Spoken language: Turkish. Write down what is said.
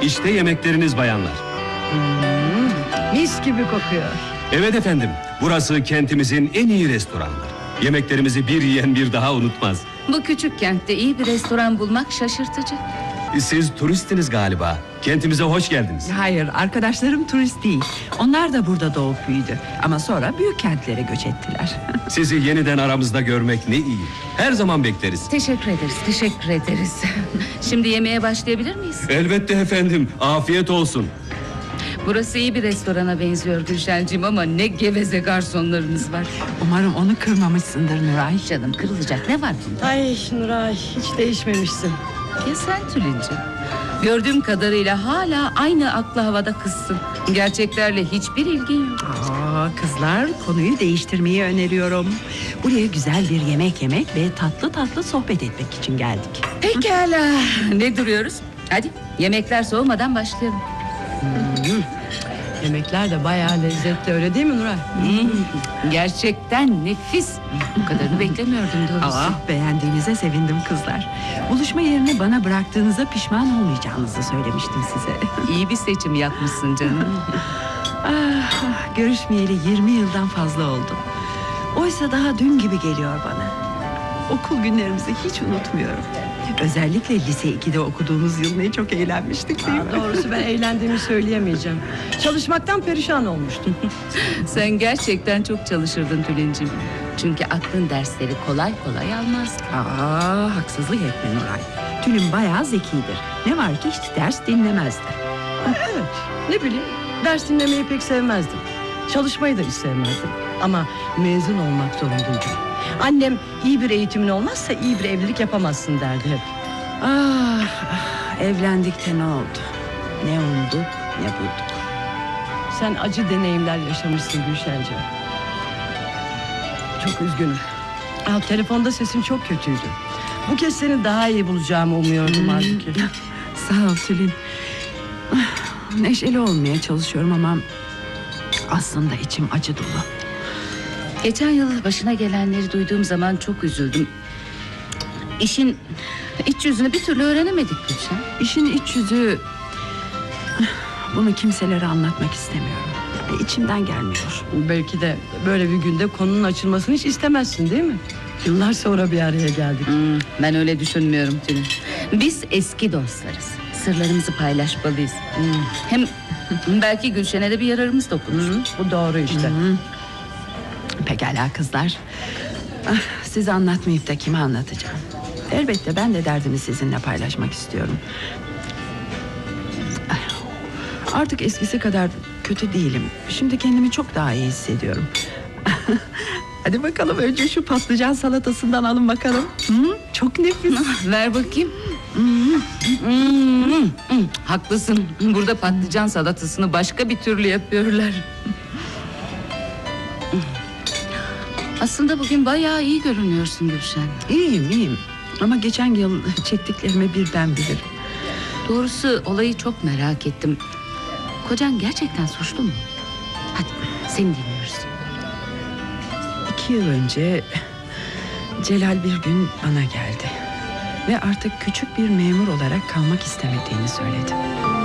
İşte yemekleriniz bayanlar. Mis gibi kokuyor. Evet efendim, burası kentimizin en iyi restoranıdır. Yemeklerimizi bir yiyen bir daha unutmaz. Bu küçük kentte iyi bir restoran bulmak şaşırtıcı. Siz turistsiniz galiba. Kentimize hoş geldiniz. Hayır, arkadaşlarım turist değil. Onlar da burada doğup büyüdü. Ama sonra büyük kentlere göç ettiler. Sizi yeniden aramızda görmek ne iyi. Her zaman bekleriz. Teşekkür ederiz, teşekkür ederiz. Şimdi yemeğe başlayabilir miyiz? Elbette efendim, afiyet olsun. Burası iyi bir restorana benziyor Gülşen'cim ama ne geveze garsonlarınız var. Umarım onu kırmamışsındır Nuray. Canım, kırılacak ne var bunda? Ay Nuray, hiç değişmemişsin. Ya sen Tülin'cim? Gördüğüm kadarıyla hala aynı aklı havada kızsın. Gerçeklerle hiçbir ilgin yok. Kızlar, konuyu değiştirmeyi öneriyorum. Buraya güzel bir yemek yemek ve tatlı tatlı sohbet etmek için geldik. Pekala, ne duruyoruz? Hadi yemekler soğumadan başlayalım. Yemekler de bayağı lezzetli, öyle değil mi Nuray? Gerçekten nefis. Bu kadarını beklemiyordum doğrusu. Beğendiğinize sevindim kızlar. Buluşma yerini bana bıraktığınıza pişman olmayacağınızı söylemiştim size. İyi bir seçim yapmışsın canım. Görüşmeyeli 20 yıldan fazla oldu. Oysa daha dün gibi geliyor bana. Okul günlerimizi hiç unutmuyorum. Özellikle lise 2'de okuduğumuz yıl ne çok eğlenmiştik değil mi? Doğrusu ben eğlendiğimi söyleyemeyeceğim. Çalışmaktan perişan olmuştum. Sen gerçekten çok çalışırdın Tülin'cim. Çünkü aklın dersleri kolay kolay almazdı. Haksızlık etme Nuray. Tülin bayağı zekidir. Ne var ki hiç ders dinlemezdi. Evet, ne bileyim, ders dinlemeyi pek sevmezdim. Çalışmayı da hiç sevmezdim. Ama mezun olmak zorundaydım. Annem iyi bir eğitimin olmazsa iyi bir evlilik yapamazsın derdi hep. Evlendik de ne oldu? Ne umduk ne bulduk. Sen acı deneyimler yaşamışsın Gülşen'ciğim. Çok üzgünüm. Telefonda sesin çok kötüydü. Bu kez seni daha iyi bulacağımı umuyordum halbuki. Sağ ol Tülin. Neşeli olmaya çalışıyorum ama aslında içim acı dolu. Geçen yıl başına gelenleri duyduğum zaman çok üzüldüm. İşin iç yüzünü bir türlü öğrenemedik Gülşen. İşin iç yüzü... Bunu kimselere anlatmak istemiyorum. İçimden gelmiyor. Belki de böyle bir günde konunun açılmasını hiç istemezsin değil mi? Yıllar sonra bir araya geldik. Ben öyle düşünmüyorum Tülin. Biz eski dostlarız. Sırlarımızı paylaşmalıyız. Hem belki Gülşen'e de bir yararımız dokunur. Bu doğru işte. Pekala kızlar. Size anlatmayıp da kime anlatacağım? Elbette ben de derdimi sizinle paylaşmak istiyorum. Artık eskisi kadar kötü değilim. Şimdi kendimi çok daha iyi hissediyorum. Hadi bakalım, önce şu patlıcan salatasından alın bakalım. Çok nefis. Ver bakayım. Haklısın. Burada patlıcan salatasını başka bir türlü yapıyorlar. Aslında bugün bayağı iyi görünüyorsun Gülşen. İyiyim. Ama geçen yıl çektiklerimi birden bilirim. Doğrusu olayı çok merak ettim. Kocan gerçekten suçlu mu? Hadi seni dinliyoruz. 2 yıl önce Celal bir gün bana geldi. Ve artık küçük bir memur olarak kalmak istemediğini söyledi.